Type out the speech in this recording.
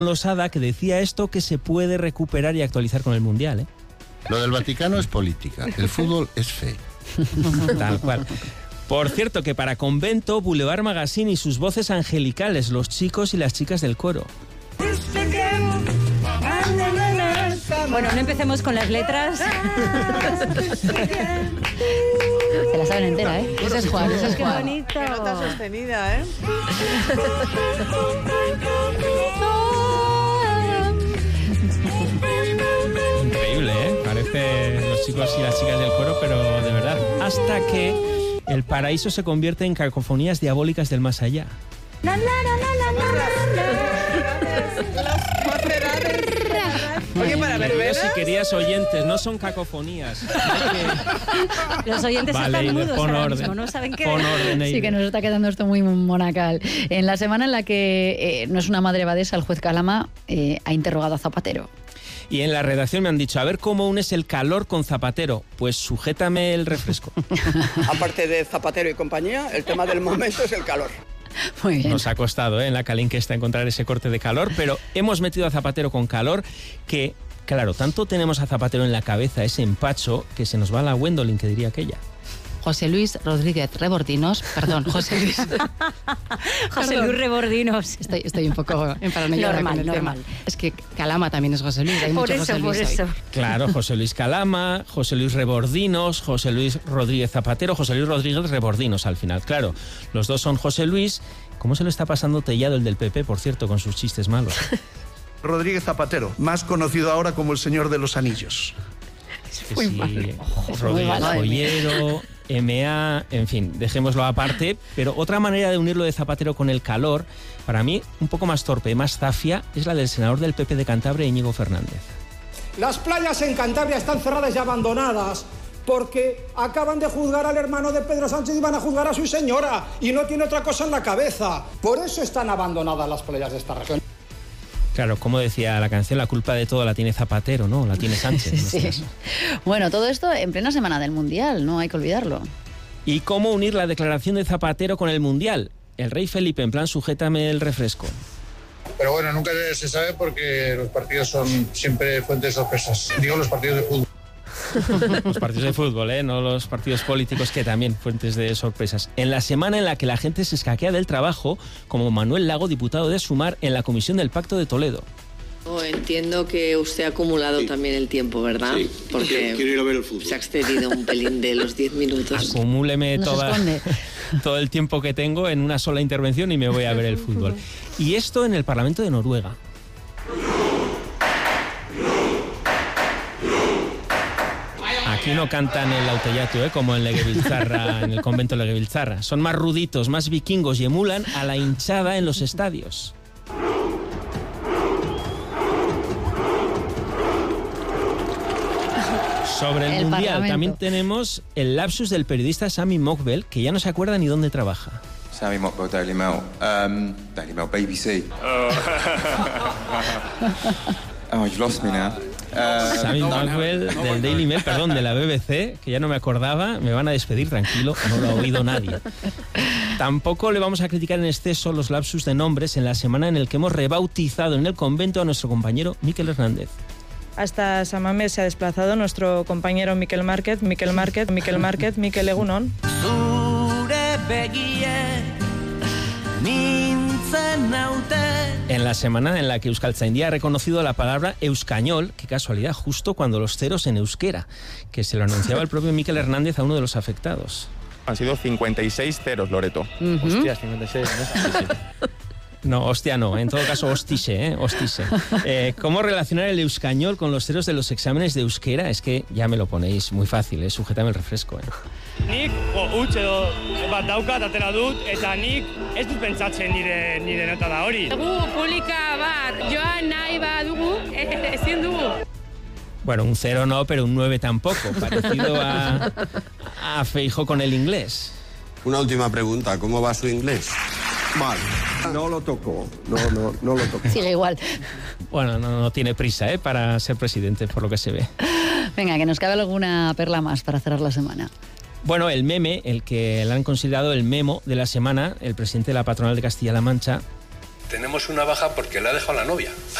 Losada, que decía esto que se puede recuperar y actualizar con el Mundial, ¿eh? Lo del Vaticano es política, el fútbol es fe. Tal cual. Por cierto, que para Convento, Boulevard Magazine y sus voces angelicales, los chicos y las chicas del coro. Bueno, no empecemos con las letras. Se la saben entera, ¿eh? Ese es Juan, ese es Qué Juan. bonito. Qué nota sostenida, ¿eh? Increíble, ¿eh? Parece los chicos y las chicas del coro, pero de verdad. Hasta que el paraíso se convierte en cacofonías diabólicas del más allá. Oye, para Queridos Berbera. y queridas oyentes, no son cacofonías. Los oyentes Vale, están mudos pon ahora orden. mismo, no saben qué. Pon orden ahí. Sí, que nos está quedando esto muy monacal. En la semana en la que no es una madre abadesa, el juez Calama ha interrogado a Zapatero. Y en la redacción me han dicho, a ver cómo unes el calor con Zapatero. Pues sujétame el refresco. Aparte de Zapatero y compañía, el tema del momento es el calor. Muy bien. Nos ha costado en la Calinquesta encontrar ese corte de calor, pero hemos metido a Zapatero con calor que, claro, tanto tenemos a Zapatero en la cabeza, ese empacho, que se nos va la Gwendolyn, que diría aquella. José Luis Rodríguez Rebordinos, perdón, José Luis. José Luis Rebordinos. Estoy un poco en paranoia Normal, con el normal. tema. Es que Calama también es José Luis, hay Por mucho eso, José Luis por hoy. eso. Claro, José Luis Calama, José Luis Rebordinos, José Luis Rodríguez Zapatero, José Luis Rodríguez Rebordinos al final. Claro, los dos son José Luis. ¿Cómo se lo está pasando Tellado, el del PP, por cierto, con sus chistes malos? Rodríguez Zapatero, más conocido ahora como el Señor de los Anillos. Que sí, Rodríguez malo. Joyero, MA, en fin, dejémoslo aparte. Pero otra manera de unirlo de Zapatero con el calor, para mí un poco más torpe, más zafia, es la del senador del PP de Cantabria, Íñigo Fernández. Las playas en Cantabria están cerradas y abandonadas porque acaban de juzgar al hermano de Pedro Sánchez y van a juzgar a su señora y no tiene otra cosa en la cabeza. Por eso están abandonadas las playas de esta región. Claro, como decía la canción, la culpa de todo la tiene Zapatero, ¿no? La tiene Sánchez. en este Sí. caso. Bueno, todo esto en plena semana del Mundial, no hay que olvidarlo. ¿Y cómo unir la declaración de Zapatero con el Mundial? El rey Felipe, en plan, sujétame el refresco. Pero bueno, nunca se sabe porque los partidos son siempre fuentes de sorpresas. Digo, los partidos de fútbol. Los partidos de fútbol, no los partidos políticos, que también fuentes de sorpresas. En la semana en la que la gente se escaquea del trabajo, como Manuel Lago, diputado de Sumar, en la Comisión del Pacto de Toledo. Entiendo que usted ha acumulado también el tiempo, ¿verdad? Sí, Porque quiero ir a ver el fútbol. se ha excedido un pelín de los 10 minutos. Acumúleme No se esconde. todo el tiempo que tengo en una sola intervención y me voy a ver el fútbol. Y esto en el Parlamento de Noruega. Aquí no cantan el Lauteyatu, como en Legebiltzarra, en el convento de Legebiltzarra. Son más ruditos, más vikingos y emulan a la hinchada en los estadios. Sobre el Mundial Parlamento. también tenemos el lapsus del periodista Sami Mokbel, que ya no se acuerda ni dónde trabaja. Sami Mokbel, Daily Mail. Daily Mail, BBC. Oh, you've lost me now. Sami Mokbel del Daily Mail, perdón, de la BBC, que ya no me acordaba. Me van a despedir, tranquilo, no lo ha oído nadie. Tampoco le vamos a criticar en exceso los lapsus de nombres en la semana en el que hemos rebautizado en el convento a nuestro compañero Mikel Hernández. Hasta Samamés se ha desplazado nuestro compañero Mikel Márquez, Mikel Egunon. En la semana en la que Euskaltzaindia ha reconocido la palabra euskañol, qué casualidad, justo cuando los ceros en euskera, que se lo anunciaba el propio Mikel Hernández a uno de los afectados. Han sido 56 ceros, Loreto. Hostias, 56, ¿no? Sí. No, hostia no, en todo caso hostice, hostice. ¿Cómo relacionar el euskañol con los ceros de los exámenes de euskera? Es que ya me lo ponéis muy fácil, sujétame el refresco. Nik huts edo bat daukat atera dut eta nik ez dut pentsatzen nire nota da hori. Gu publika bat joan nahi badugu, ezin dugu. Bueno, un 0 no, pero un 9 tampoco, parecido a Feijóo con el inglés. Una última pregunta, ¿cómo va su inglés? Mal. No lo tocó, no lo tocó. Sigue igual. Bueno, no tiene prisa, para ser presidente, por lo que se ve. Venga, que nos cabe alguna perla más para cerrar la semana. Bueno, el meme, el que le han considerado el memo de la semana, el presidente de la patronal de Castilla-La Mancha. tenemos una baja porque la ha dejado la novia.